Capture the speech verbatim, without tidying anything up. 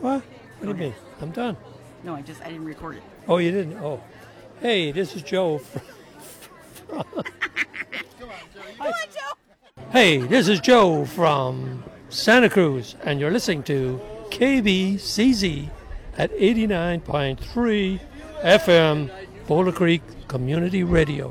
What? What do you mean? I'm done. No, I just I didn't record it. Oh, you didn't? Oh. Hey, this is Joe. From, from Come on, Joe. hey, this is Joe from Santa Cruz, and you're listening to K B C Z at eighty-nine point three F M, Boulder Creek Community Radio.